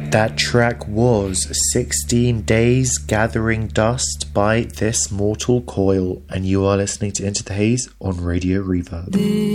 That track was 16 Days Gathering Dust by This Mortal Coil, and you are listening to Into the Haze on Radio Reverb.